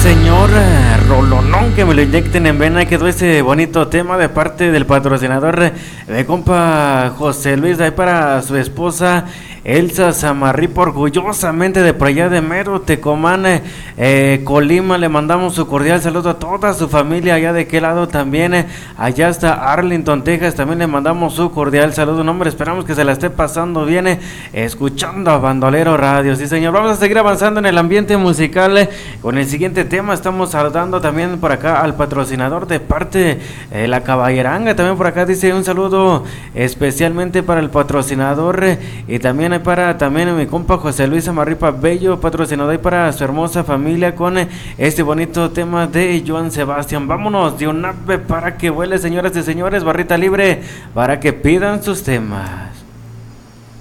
señor, rolonón que me lo inyecten en vena. Quedó ese bonito tema de parte del patrocinador de compa José Luis, ahí para su esposa Elsa Samarripa, orgullosamente de por allá de Mero, Tecomán, Colima. Le mandamos su cordial saludo a toda su familia allá de qué lado también, allá está Arlington, Texas, también le mandamos su cordial saludo. No, hombre, esperamos que se la esté pasando bien, escuchando a Bandolero Radio. Sí, señor, vamos a seguir avanzando en el ambiente musical con el siguiente tema. Estamos saludando también por acá al patrocinador de parte de la Caballeranga. También por acá dice un saludo especialmente para el patrocinador y también para mi compa José Luis Amarripa Bello, patrocinador y para su hermosa familia con este bonito tema de Joan Sebastián. Vámonos de un ave para que vuele, señoras y señores, barrita libre para que pidan sus temas.